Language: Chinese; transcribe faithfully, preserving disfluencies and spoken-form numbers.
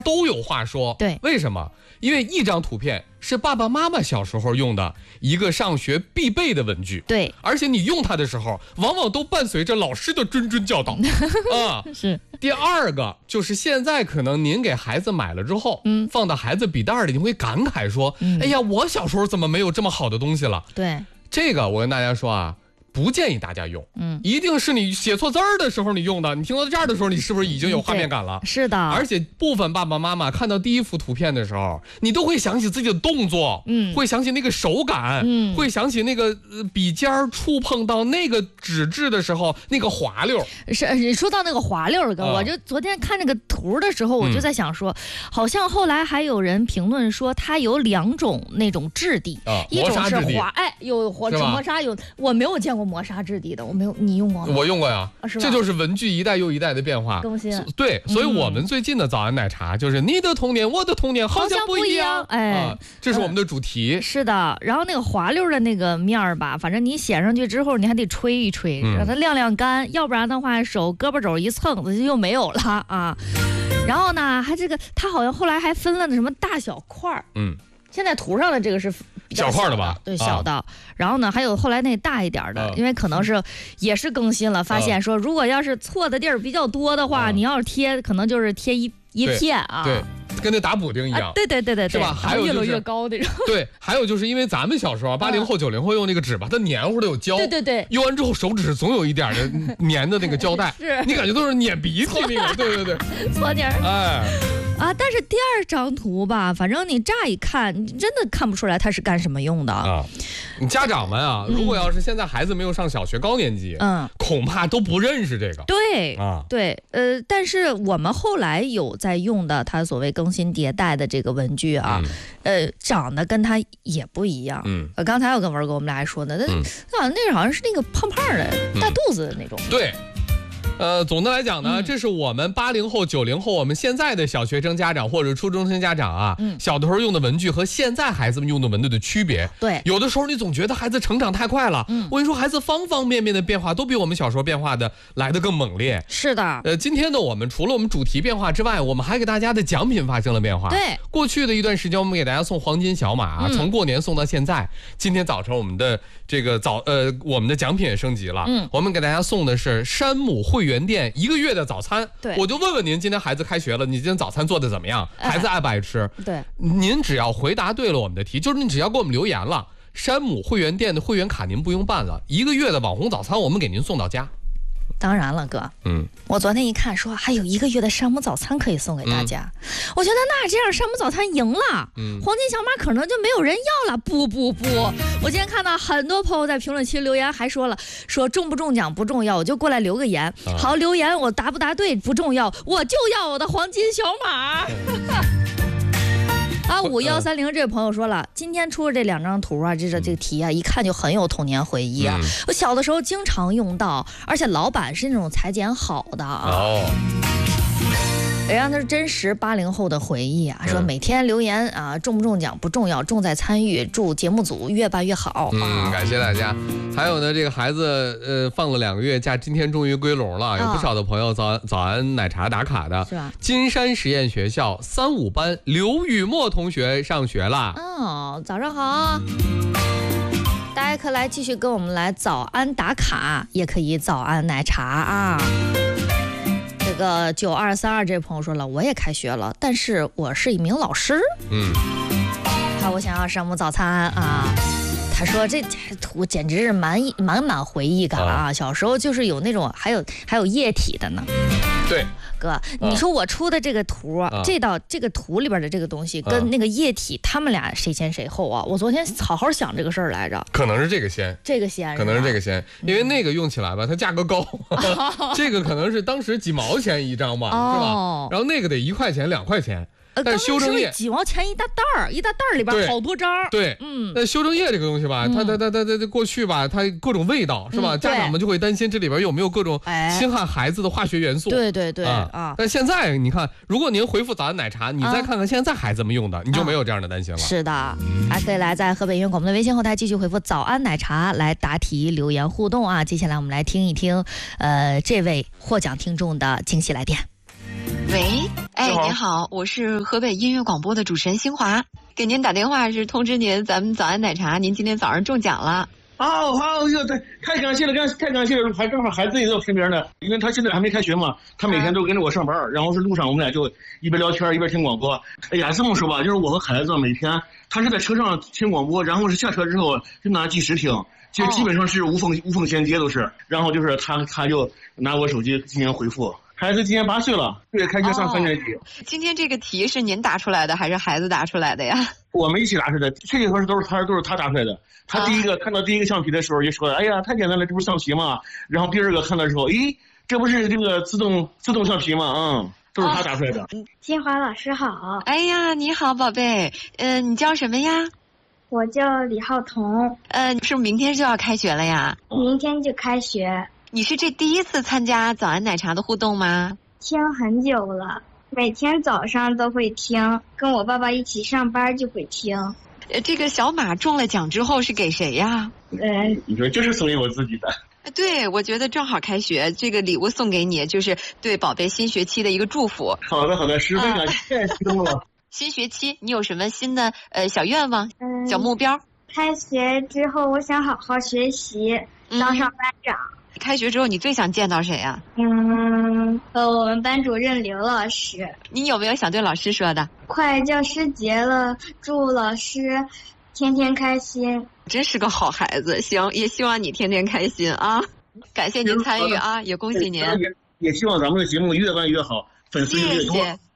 都有话说。 对， 为什么？因为一张图片是爸爸妈妈小时候用的一个上学必备的文具。 对， 而且你用它的时候，往往都伴随着老师的谆谆教导啊。 是。 第二个就是现在可能您给孩子买了之后，嗯，放到孩子笔袋里，你会感慨说，嗯、哎呀，我小时候怎么没有这么好的东西了？ 对， 这个我跟大家说啊。不建议大家用，嗯，一定是你写错字儿的时候你用的。你听到这儿的时候，你是不是已经有画面感了？ 嗯、是的。 而且部分爸爸妈妈看到第一幅图片的时候，你都会想起自己的动作，嗯，会想起那个手感，嗯，会想起那个笔尖触碰到那个纸质的时候那个滑溜。 是，你说到那个滑溜哥、啊，我就昨天看这个图的时候，我就在想说，嗯、好像后来还有人评论说它有两种那种质地， 啊、 一种是滑，哎，有滑磨砂，有我没有见过。磨砂质地的我没有，你用过吗？ 我用过呀， 啊、 这就是文具一代又一代的变化更新。 对，所以我们最近的早安奶茶就是你的童年，我的童年好像不一样。 哎、 啊，这是我们的主题、 嗯。是的，然后那个滑溜的那个面儿吧，反正你写上去之后，你还得吹一吹，让它晾晾干，嗯、要不然的话手胳膊肘一蹭，它就又没有了啊。然后呢，还这个它好像后来还分了那什么大小块儿，嗯。现在图上的这个是比较小块的吧？ 对，小的、啊。然后呢，还有后来那大一点的， 啊、 因为可能是也是更新了，发现说如果要是错的地儿比较多的话，啊、你要是贴，可能就是贴一一片啊。 对。对跟那打补丁一样、 啊，对对对对对， 是吧？还有、就是、 越摞越高那种。 对，还有就是因为咱们小时候八零后、九零后用那个纸吧，它黏糊的有胶， 对对对， 用完之后手指总有一点的粘的那个胶带， 是你感觉都是碾鼻涕那个，对对对， 搓泥儿， 哎。 啊，但是第二张图吧，反正你乍一看，你真的看不出来它是干什么用的啊。你家长们啊，嗯、如果要是现在孩子没有上小学高年级，嗯，恐怕都不认识这个。 对啊， 对，呃，但是我们后来有在用的，它所谓更新迭代的这个文具啊，嗯、呃，长得跟它也不一样。嗯，呃，刚才我跟文哥我们俩还说呢，那那、嗯、那好像是那个胖胖的、大肚子的那种。 嗯、对。呃，总的来讲呢，嗯、这是我们八零后、九零后，我们现在的小学生家长或者初中生家长啊，嗯、小的时候用的文具和现在孩子们用的文具的区别。 对， 有的时候你总觉得孩子成长太快了，嗯、我跟你说，孩子方方面面的变化都比我们小时候变化的来得更猛烈。 是的。 呃，今天呢，我们除了我们主题变化之外，我们还给大家的奖品发生了变化。 对， 过去的一段时间，我们给大家送黄金小马，嗯、从过年送到现在。今天早晨我们的这个早呃，我们的奖品也升级了，嗯，我们给大家送的是山姆会员店一个月的早餐。 对， 我就问问您，今天孩子开学了，你今天早餐做的怎么样？孩子爱不爱吃？ 对， 您只要回答对了我们的题，就是你只要给我们留言了，山姆会员店的会员卡您不用办了，一个月的网红早餐我们给您送到家。 当然了，哥，嗯，我昨天一看说还有一个月的山姆早餐可以送给大家，嗯、我觉得那这样山姆早餐赢了，嗯，黄金小马可能就没有人要了。不不不，我今天看到很多朋友在评论区留言，还说了说中不中奖不重要，我就过来留个言，啊、好留言我答不答对不重要，我就要我的黄金小马。啊，五幺三零这位朋友说了，今天出的这两张图啊，这这这个题啊，一看就很有童年回忆啊。嗯、我小的时候经常用到，而且老板是那种裁剪好的啊。哦。也让他是真实八零后的回忆啊，说每天留言啊，中不中奖不重要，重在参与，祝节目组越办越好。 嗯，感谢大家。还有呢，这个孩子呃放了两个月假，今天终于归笼了，有不少的朋友早安早安奶茶打卡的， 是吧？ 金山实验学校三五班刘雨墨同学上学啦。 哦，早上好。大家可以来继续跟我们来早安打卡，也可以早安奶茶啊。这个九二三二这位朋友说了，我也开学了，但是我是一名老师。嗯，好，我想要山姆早餐啊。他说这图简直是满满满回忆感啊！啊小时候就是有那种，还有还有液体的呢。 对， 哥，你说我出的这个图，啊、这道这个图里边的这个东西跟那个液体，他们俩谁先谁后啊？我昨天好好想这个事儿来着。 可能是这个先， 这个先， 可能是这个先，因为那个用起来吧，它价格高，嗯、这个可能是当时几毛钱一张吧，哦、是吧？然后那个得一块钱、两块钱。但是修正液几毛钱一大袋儿，一大袋儿里边好多张。 对，嗯，那修正液这个东西吧，它它它它它过去吧，它各种味道是吧？家长们就会担心这里边有没有各种侵害孩子的化学元素。 对对对啊！ 但现在你看，如果您回复早安奶茶，你再看看现在孩子们用的，你就没有这样的担心了。 是的，还可以来在河北音乐广播的微信后台继续回复早安奶茶来答题留言互动啊！接下来我们来听一听，呃，这位获奖听众的惊喜来电。 喂，哎，您好，我是河北音乐广播的主持人新华，给您打电话是通知您，咱们早安奶茶，您今天早上中奖了。 好好哟，太太感谢了，感太感谢了，还正好孩子也在我身边呢，因为他现在还没开学嘛，他每天都跟着我上班，然后是路上我们俩就一边聊天一边听广播。哎呀，这么说吧，就是我和孩子每天他是在车上听广播，然后是下车之后就拿计时听，就基本上是无缝无缝衔接都是，然后就是他他就拿我手机进行回复。孩子今年八岁了，对，开学上三年级。 哦，今天这个题是您答出来的还是孩子答出来的呀？ 我们一起答出来的，确确实实都是他都是他答出来的。他第一个、啊、看到第一个橡皮的时候就说：“哎呀，太简单了，这不是橡皮吗？”然后第二个看到的时候，咦，这不是这个自动自动橡皮吗？嗯，都是他答出来的。 新华老师好。 哎呀，你好，宝贝。呃，你叫什么呀？ 我叫李浩彤。 呃，是不是明天就要开学了呀？ 明天就开学。 你是这第一次参加早安奶茶的互动吗？ 听很久了，每天早上都会听，跟我爸爸一起上班就会听。 呃，这个小马中了奖之后是给谁呀？ 嗯， 你说这是送给我自己的。 对，我觉得正好开学，这个礼物送给你，就是对宝贝新学期的一个祝福。 好的，好的，十分感谢，太激动了。 新学期你有什么新的呃小愿望、 嗯、 小目标？ 开学之后，我想好好学习，当上班长。嗯， 开学之后，你最想见到谁呀？ 嗯，和我们班主任刘老师。 你有没有想对老师说的？ 快教师节了，祝老师天天开心。 真是个好孩子，行，也希望你天天开心啊！感谢您参与啊，也恭喜您。 也也希望咱们的节目越办越好，粉丝越多。谢谢。